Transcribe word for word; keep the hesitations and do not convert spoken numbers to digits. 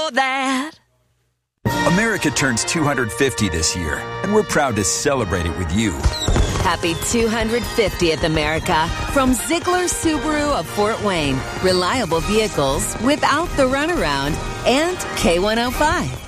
for that. America turns two hundred fifty this year, and we're proud to celebrate it with you. Happy two hundred fiftieth, America. From Ziegler Subaru of Fort Wayne. Reliable vehicles without the runaround. And K one oh five.